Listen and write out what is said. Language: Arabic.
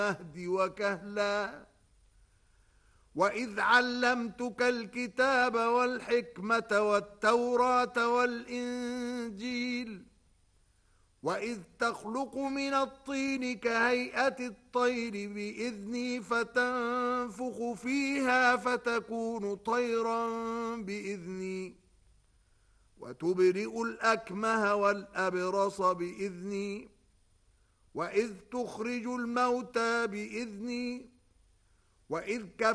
المهد وكهلا وإذ علمتك الكتاب والحكمة والتوراة والإنجيل وإذ تخلق من الطين كهيئة الطير بإذني فتنفخ فيها فتكون طيرا بإذني وتبرئ الأكمه والأبرص بإذني وإذ تخرج الموتى بإذني وإذ